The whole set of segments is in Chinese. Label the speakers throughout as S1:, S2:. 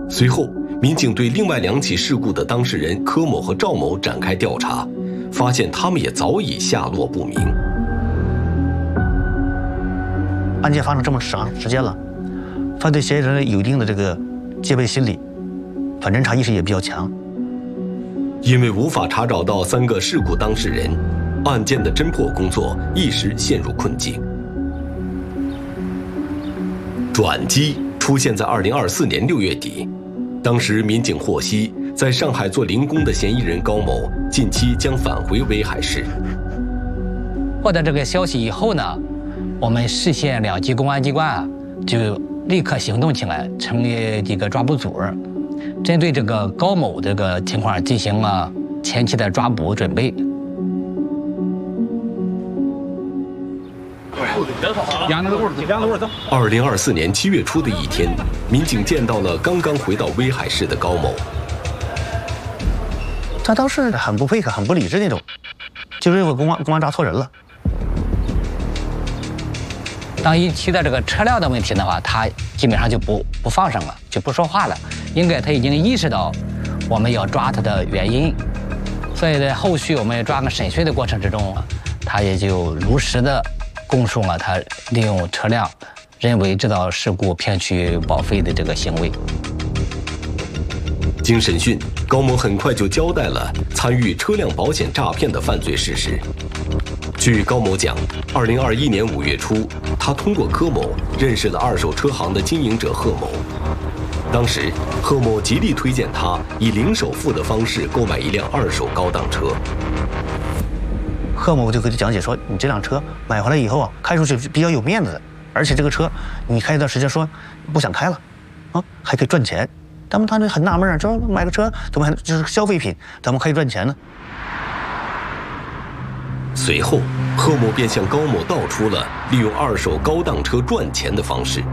S1: 随后，民警对另外2起事故的当事人柯某和赵某展开调查，发现他们也早已下落不明。
S2: 案件发生这么长时间了，犯罪嫌疑人有一定的这个戒备心理，反侦查意识也比较强。
S1: 因为无法查找到3个事故当事人，案件的侦破工作一时陷入困境。转机出现在2024年6月底，当时民警获悉，在上海做零工的嫌疑人高某近期将返回威海市。
S3: 获得这个消息以后呢，我们市县2级公安机关啊，就立刻行动起来，成立一个抓捕组，针对这个高某这个情况进行了前期的抓捕准备。
S1: 2024年7月初的一天，民警见到了刚刚回到威海市的高某。
S2: 他当时很不配合，很不理智那种，就认为公安抓错人了。
S3: 当一提到这个车辆的问题的话，他基本上就不放声了，就不说话了。应该他已经意识到我们要抓他的原因，所以在后续我们抓个审讯的过程之中，他也就如实的供述了他利用车辆人为制造事故骗取保费的这个行为。
S1: 经审讯，高某很快就交代了参与车辆保险诈骗的犯罪事实。据高某讲，2021年5月初，他通过柯某认识了2手车行的经营者贺某。当时，贺某极力推荐他以零首付的方式购买一辆2手高档车。
S2: 贺某就给他讲解说，你这辆车买回来以后啊，开出去比较有面子的，而且这个车你开一段时间说不想开了，啊，还可以赚钱。他就很纳闷啊，说买个车怎么还就是消费品，怎么可以赚钱呢？
S1: 随后，贺某便向高某道出了利用2手高档车赚钱的方式。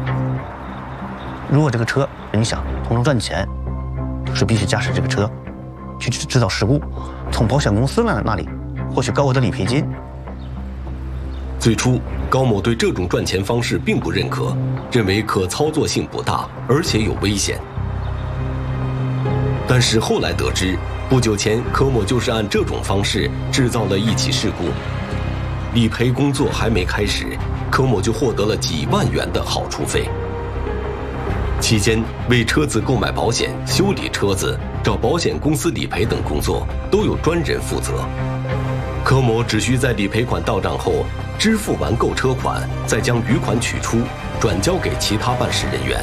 S2: 如果这个车你想从中赚钱，是必须驾驶这个车去制造事故，从保险公司那里获取高额的理赔金。
S1: 最初，高某对这种赚钱方式并不认可，认为可操作性不大，而且有危险。但是后来得知，不久前柯某就是按这种方式制造了1起事故，理赔工作还没开始，柯某就获得了几万元的好处费。期间，为车子购买保险、修理车子、找保险公司理赔等工作都有专人负责。柯某只需在理赔款到账后支付完购车款，再将余款取出，转交给其他办事人员。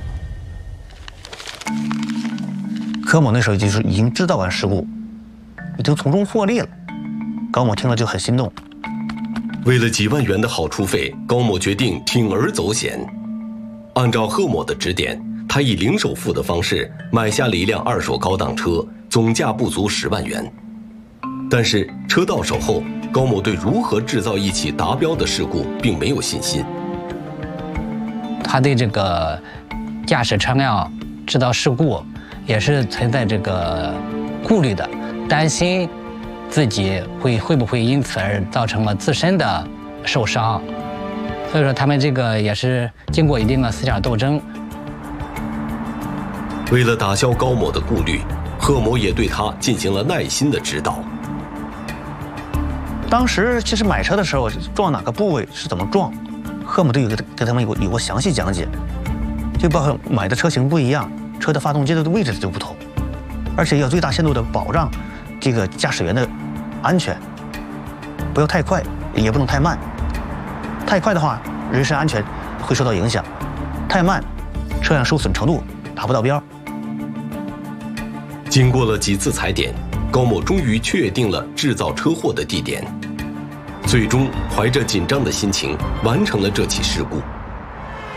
S2: 柯某那时候就是已经知道完事故，已经从中获利了。高某听了就很心动。
S1: 为了几万元的好处费，高某决定铤而走险。按照贺某的指点，他以零首付的方式买下了一辆2手高档车，总价不足10万元。但是车到手后，高某对如何制造1起达标的事故并没有信心。
S3: 他对这个驾驶车辆制造事故也是存在这个顾虑的，担心自己会不会因此而造成了自身的受伤，所以说他们这个也是经过一定的思想斗争。
S1: 为了打消高某的顾虑，贺某也对他进行了耐心的指导。
S2: 当时其实买车的时候撞哪个部位是怎么撞，贺某都有给他们有过详细讲解，就包括买的车型不一样，车的发动机的位置就不同，而且要最大限度的保障这个驾驶员的安全，不要太快，也不能太慢。太快的话，人身安全会受到影响；太慢，车辆受损程度达不到标。
S1: 经过了几次踩点，高某终于确定了制造车祸的地点，最终怀着紧张的心情完成了这起事故。